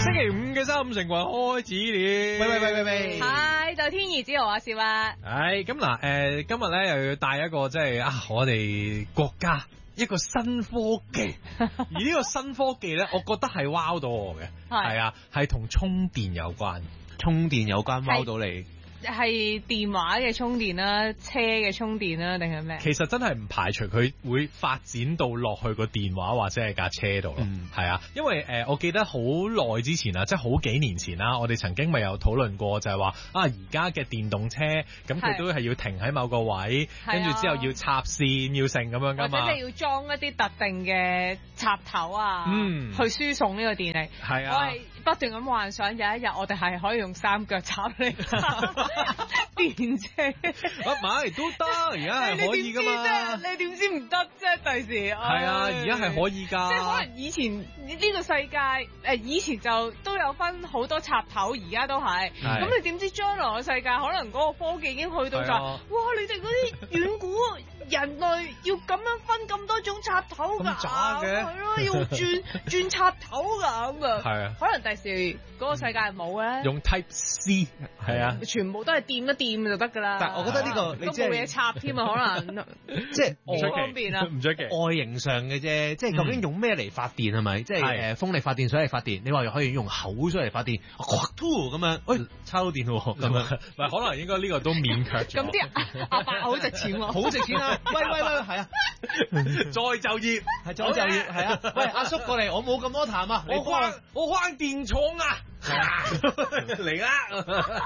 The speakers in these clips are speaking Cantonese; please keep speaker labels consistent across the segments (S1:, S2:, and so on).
S1: 星期五嘅三五成群開始了。
S2: 喂，
S3: 係就天意之豪啊，笑啊！
S1: 咁嗱，今日咧又要帶一個即係我哋國家一個新科技，而呢個新科技咧，我覺得係 wow 到我嘅，係啊，係同充電有關，wow 到你。
S3: 係電話嘅充電啦，車嘅充電啦，定係咩？
S1: 其實真係唔排除佢會發展到落去個電話或者係架車度咯。係啊，因為我記得好耐之前啊，即係好幾年前啦，我哋曾經咪有討論過，就係話而家嘅電動車咁佢都係要停喺某個位，跟住之後要插線要成咁樣噶嘛，
S3: 或者你要裝一啲特定嘅插頭啊，去輸送呢個電力。
S1: 係啊，
S3: 我係不斷咁幻想有一日我哋係可以用三腳插嚟電車，
S1: 買都得，而家係可以噶嘛？
S3: 你點知唔得啫？第時係
S1: 啊，而家係可以噶。
S3: 即係可能以前呢個世界以前就都有分好多插頭，而家都係。咁你點知將來嘅世界可能嗰個科技已經去到就哇！你哋嗰啲遠古人類要咁樣分咁多種插頭㗎？
S1: 咁渣嘅
S3: 係咯，要轉插頭㗎咁啊！
S1: 係啊，
S3: 可能第時嗰個世界冇咧，
S1: 用 Type C 係啊，
S3: 全部都係掂一掂就得㗎啦。
S2: 但係我覺得呢個你
S3: 都冇嘢插添啊，可能
S2: 即係
S3: 好方便啊，
S1: 唔出奇。
S2: 外形上嘅啫，即係究竟用咩嚟發電係咪？即係風力發電、水力發電。你話又可以用口水嚟發電，咁樣，喂，抄到電喎，咁樣。
S1: 唔係，可能應該呢個都勉強咗。
S3: 咁啲阿伯好值錢喎，
S2: 好值錢啊！喂，係啊，
S1: 再就業，
S2: 係啊！喂，阿叔過嚟，我冇咁多痰啊！
S1: 我關電廠啊！嚟啦！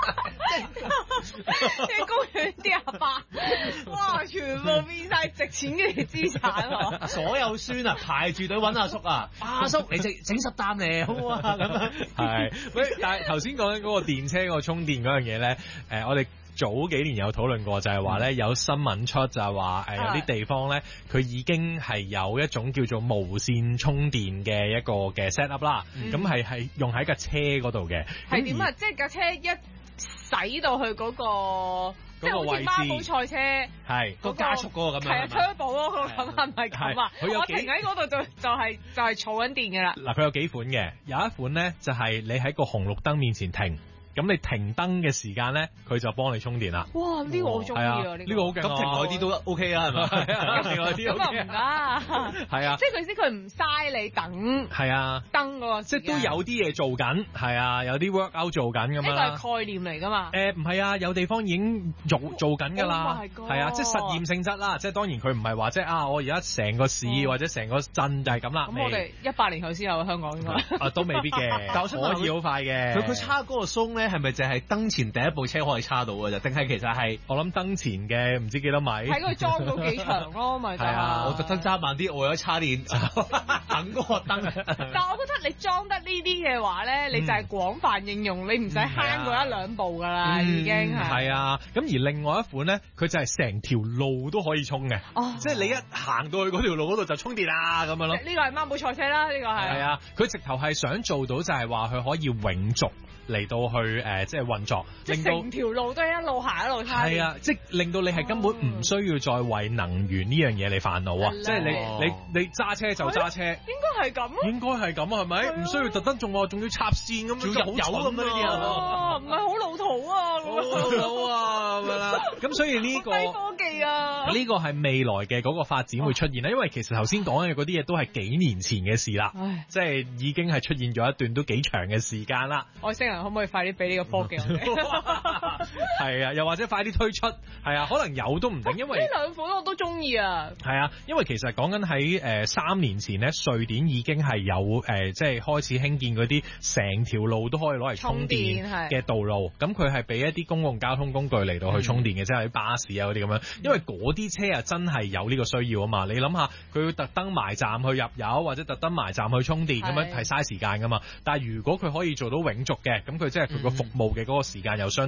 S3: 即係公園啲阿伯，哇！全部變晒值錢嘅資產，
S2: 所有孫啊排住隊揾阿叔啊！阿叔你整10擔嚟好唔好啊？咁樣
S1: 係喂，但係頭先講緊嗰個電車嗰個充電嗰樣嘢咧，我哋早幾年有討論過，就係話咧有新聞出就係話有啲地方咧，佢已經係有一種叫做無線充電嘅一個嘅 set up 啦，咁係用喺架車嗰度嘅。
S3: 係點啊？即係架車一駛到去嗰個。即係好似孖寶賽車，
S1: 係
S2: 個加速嗰個咁樣，
S3: 係啊，turbo 嗰個咁係咪咁啊？我停喺嗰度就係儲緊電㗎啦。
S1: 嗱，佢有幾款嘅，有一款咧就係你喺個紅綠燈面前停。咁你停燈嘅時間咧，佢就幫你充電啦。
S3: 哇！呢個我中意啊，呢
S1: 個好勁。
S2: 咁停耐啲都 OK 啊，係咪？
S1: 停耐啲 OK
S3: 啊。
S1: 係啊，
S3: 即係佢知佢唔嘥你等。
S1: 係啊，
S3: 燈嗰個。
S1: 即係都有啲嘢做緊，係啊，有啲 workout 做緊咁樣。
S3: 呢個係概念嚟㗎嘛？
S1: 唔係啊，有地方已經做緊㗎啦。係啊，即係實驗性質啦。即係當然佢唔係話即係我而家成個市或者成個鎮就係咁啦。
S3: 咁我哋100年後先有香港應該。
S1: 都未必嘅，但我想可以好快嘅。
S2: 佢叉嗰個鬆咧，係咪就係燈前第一部車可以叉到嘅啫？定係其實係
S1: 我諗燈前嘅唔知幾多米？
S3: 睇佢裝到幾長咯，咪就係
S1: 啊！
S2: 我特登揸慢啲，我有叉電等嗰個燈。
S3: 但係我覺得你裝得呢啲嘅話咧，你就係廣泛應用，你唔使慳過1-2步㗎啦，已經係。
S1: 係啊，咁而另外一款咧，佢就係成條路都可以充嘅，即係你一行到去嗰條路嗰度就充電啦咁樣咯。
S3: 呢個係孖寶賽車啦，呢個係。
S1: 係啊，佢直頭係想做到就係話佢可以永續嚟到去即係運作，令到
S3: 成條路都係一路行一路叉電。
S1: 係啊，即係令到你係根本唔需要再為能源呢樣嘢嚟煩惱啊！即係你揸車就揸車，
S3: 應該係咁咯。
S1: 應該係咁啊，係咪？唔需要特登仲要插線咁樣，
S2: 入油咁樣呢啲啊，
S3: 唔係好老土啊，
S1: 好老啊咁樣啦。咁所以呢個
S3: 低科技啊，
S1: 呢個係未來嘅嗰個發展會出現啦。因為其實頭先講嘅嗰啲嘢都係幾年前嘅事啦，即係已經係出現咗一段都幾長嘅時間啦。
S3: 外星人可唔可以快啲俾呢個科技我哋？
S1: 係啊，又或者快啲推出，係啊，可能有都唔定，因為
S3: 呢兩款我都中意啊。
S1: 係啊，因為其實講緊喺3年前咧，瑞典已經係有即係開始興建嗰啲成條路都可以攞嚟充電嘅道路，咁佢係俾一啲公共交通工具嚟到去充電嘅，即係啲巴士啊嗰啲咁樣，因為嗰啲車啊真係有呢個需要啊嘛。你諗下，佢要特登埋站去入油，或者特登埋站去充電咁樣係嘥時間噶嘛。但係如果佢可以做到永續嘅，咁佢即係佢個服務嘅嗰個時間又相對又再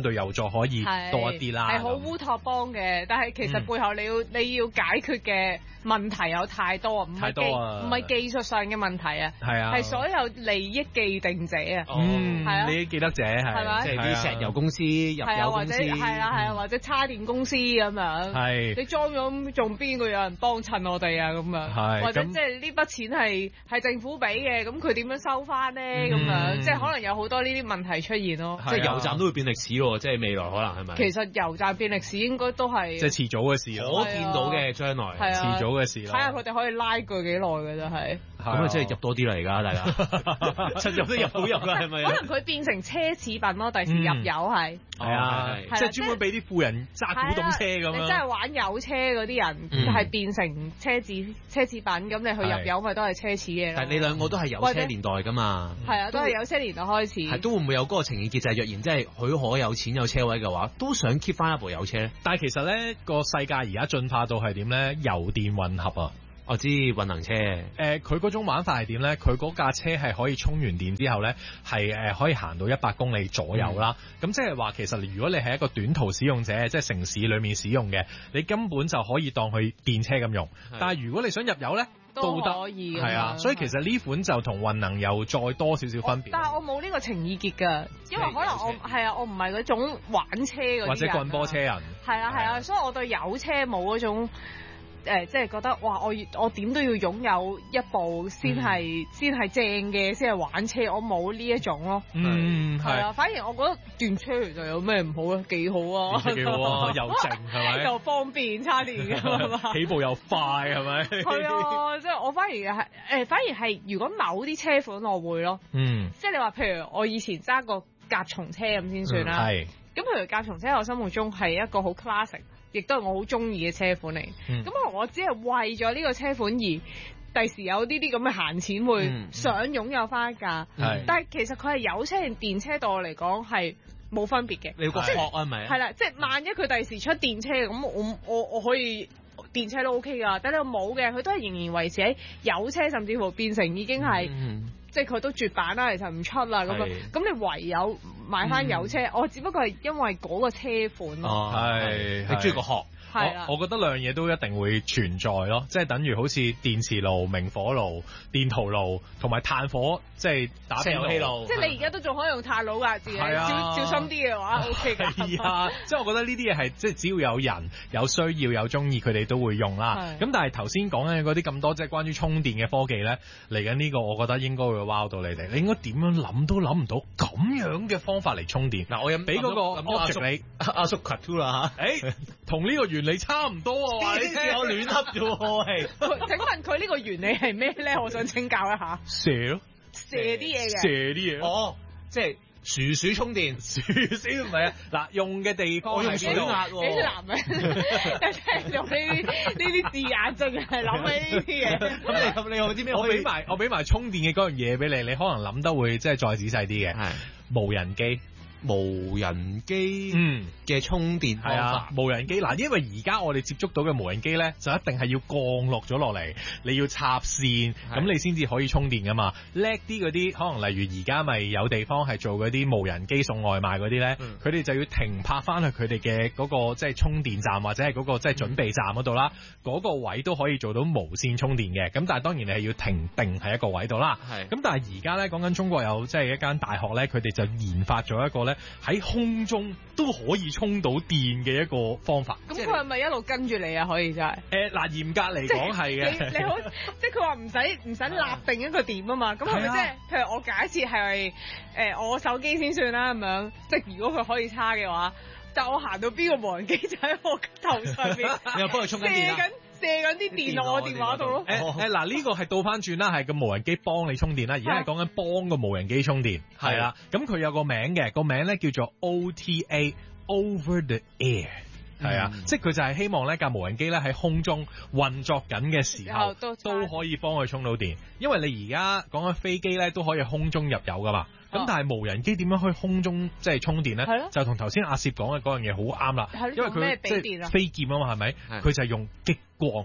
S1: 助可以多一啲啦。
S3: 係好烏托邦嘅，但係其實背後你要解決嘅問題有太多，唔係技術上嘅問題啊，係所有利益既定者啊，係啊，
S1: 利益既得者係咪？
S2: 即係啲石油公司、入油公司，
S3: 係啊，或者叉電公司咁樣，係你裝咗仲邊個有人幫襯我哋啊咁樣，或者即係呢筆錢係政府俾嘅，咁佢點樣收翻咧咁樣？即係可能有好多呢啲問題出現咯。
S2: 即係油站都會變歷史喎，即係未來可能係咪？
S3: 其實油站變歷史應該都係
S1: 即係遲早嘅事咯，
S2: 可見到嘅將來，
S1: 遲早嘅事咯。
S3: 睇下佢哋可以拉鋸幾耐嘅真係。
S2: 咁啊，即係入多啲啦，而家大家趁入都入好入啦，係咪？
S3: 可能佢變成奢侈品咯，第時入油係。
S1: 係啊，即係專門俾啲富人揸古董車咁樣。
S3: 你真係玩有車嗰啲人，係變成奢侈品，咁你去入油咪都係奢侈嘅。
S2: 但係你兩個都係有車年代㗎嘛？
S3: 係啊，都係有車年代開始。
S2: 係都會唔會有嗰個情意結？就係若然即係許可有錢有車位嘅話，都想 keep 翻一部有車咧。
S1: 但係其實咧個世界而家進化到係點咧？油電混合啊！
S2: 我知混能車，
S1: 佢嗰種玩法係點咧？佢嗰架車係可以充完電之後咧，係可以行到100公里左右啦。咁即係話其實如果你係一個短途使用者，即係城市裡面使用嘅，你根本就可以當佢電車咁用。但係如果你想入油咧，
S3: 都可以
S1: 係啊。所以其實呢款就同混能又再多少少分別。
S3: 但係我冇呢個情意結㗎，因為可能我唔係嗰種玩車嗰啲人，
S1: 或者棍波車人。
S3: 係啊，所以我對有車冇嗰種。即係覺得哇！我點都要擁有一部先係正嘅，先係玩車。我冇呢一種咯。係啊。反而我覺得電車其實有咩唔好咧？幾好啊！
S1: 幾好啊！又靜係咪？
S3: 又方便叉電㗎係嘛？
S1: 起步又快係咪？
S3: 係啊！即係我反而係如果某啲車款我會咯。即係你話譬如我以前揸過甲蟲車咁先算啦。係。咁譬如甲蟲車，我心目中係一個好 classic。亦都係我好中意嘅車款嚟，咁我只係為咗呢個車款而第時有呢啲咁嘅閒錢會想擁有翻一架，但係其實佢係有車定電車對我嚟講係冇分別嘅。
S2: 你個殼係咪？
S3: 係啦，即係萬一佢第時出電車咁，我可以電車都 OK 㗎，但係冇嘅，佢都係仍然維持喺有車，甚至乎變成已經係。即係佢都絕版啦，其實唔出啦咁樣，咁你唯有買翻有車。我只不過係因為嗰個車款咯，
S1: 係
S3: 你
S1: 中意個殼。我覺得兩樣嘢都一定會存在咯，即係等於好似電磁爐、明火爐、電陶爐同埋炭火，即係打遊戲爐。
S3: 即係你而家都仲可以用炭爐㗎，自己小心啲嘅話 OK 㗎。
S1: 係啊，即係我覺得呢啲嘢係即係只要有人有需要有中意，佢哋都會用啦。咁但係頭先講緊嗰啲咁多即係關於充電嘅科技咧，嚟緊呢個我覺得應該會 wow 到你哋。你應該點樣諗都諗唔到咁樣嘅方法嚟充電。嗱，我俾嗰個 object 你，
S2: 阿叔 cut 啦嚇。
S1: 同呢個原理差唔多喎，
S2: 你知我亂噏啫喎。
S3: 請問佢呢個原理係咩咧？我想請教一下。
S1: 射咯，
S3: 射啲嘢嘅。
S1: 射啲嘢。
S2: 哦，即係鼠充電，鼠唔係啊。嗱，用嘅地方
S3: 我用水壓喎。幾男人聽用呢啲字眼，真係諗起呢啲嘢。
S2: 咁你有啲咩？
S1: 我俾埋充電嘅嗰樣嘢俾你，你可能諗得會即係再仔細啲嘅。係無人機。
S2: 無人機嘅充電方法，
S1: 無人機嗱，因為而家我哋接觸到嘅無人機咧，就一定係要降落咗落嚟，你要插線，咁你先至可以充電噶嘛。叻啲嗰啲，可能例如而家咪有地方係做嗰啲無人機送外賣嗰啲咧，佢哋就要停泊翻去佢哋嘅嗰個即係充電站或者係嗰個即係準備站嗰度啦，嗰個位都可以做到無線充電嘅。咁但係當然你係要停定喺一個位度啦。咁但係而家咧講緊中國有即係一間大學咧，佢哋就研發咗一個咧，喺空中都可以充到電嘅一個方法。
S3: 咁佢係咪一路跟住你啊？可以真係？
S1: 嗱，嚴格嚟講係嘅。
S3: 你好，即係佢話唔使立定一個點啊嘛。咁係咪即係？譬如我假設係我手機先算啦咁樣。即係如果佢可以叉嘅話，但我行到邊個無人機就喺我頭上邊，
S2: 你又幫佢充緊電啊？
S3: 射緊啲電落我電話度咯。
S1: 嗱，呢個係倒翻轉啦，係個無人機幫你充電啦。而家係講緊幫個無人機充電，係啦。咁佢有個名嘅，個名咧叫做 OTA Over the Air， 係啊，即係佢就係希望呢架無人機咧喺空中運作緊嘅時候都可以幫佢充到電。因為你而家講緊飛機咧都可以空中入油噶嘛。咁但係無人機點樣去空中即係充電咧？就同頭先阿攝講嘅嗰樣嘢好啱啦。因為佢即係飛劍啊嘛，係咪？佢就係用激光。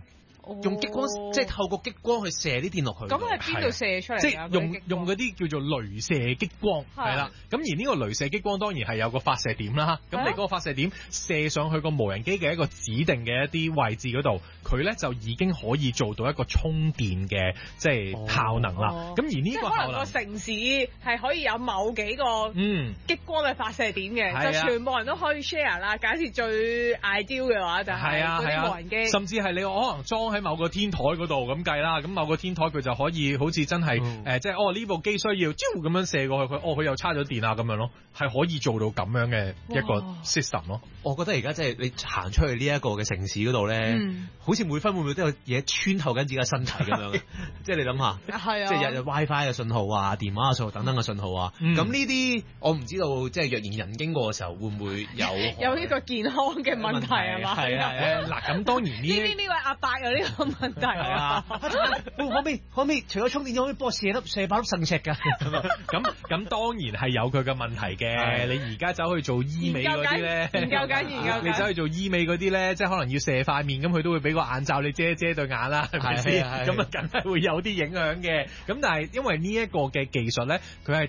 S2: 用激光，即係透過激光去射啲電落去。
S3: 咁喺邊度射出嚟？
S1: 即係用嗰啲叫做雷射激光，係啦。咁而呢個雷射激光當然係有個發射點啦。咁你嗰個發射點射上去個無人機嘅一個指定嘅一啲位置嗰度，佢咧就已經可以做到一個充電嘅即係效能啦。咁而呢個
S3: 可能個城市係可以有某幾個激光嘅發射點嘅，就全部人都可以 share 啦。假設最 ideal 嘅話就係嗰啲無人機，
S1: 甚至係你可能裝喺某個天台嗰度咁計啦。咁某個天台佢就可以好似真係即係呢部機需要咁樣射過去，佢又叉咗電啊咁樣咯，係可以做到咁樣嘅一個 system 咯。
S2: 我覺得而家即係你行出去呢一個嘅城市嗰度咧，好似每分每秒都有嘢穿透緊自己嘅身體咁樣。即係你諗下，即係日日 WiFi 嘅信號啊、電話嘅信號等等嘅信號啊。咁呢啲我唔知道，即係若然人經過嘅時候會唔會有
S3: 呢個健康嘅問題係嘛？
S1: 係啊，嗱咁當然呢
S3: 位阿伯有呢個問題啊。
S2: 可唔可以除咗充電，可唔可以幫我射把粒腎石㗎？
S1: 咁當然係有佢嘅問題嘅。你而家走去做醫美嗰啲咧，
S3: 研究緊。
S1: 你走去做醫美嗰啲咧，即係可能要射塊面，咁佢都會俾個眼罩你遮對眼啦，係咪先？咁啊，梗係會有啲影響嘅。咁但係因為呢一個嘅技術咧，佢係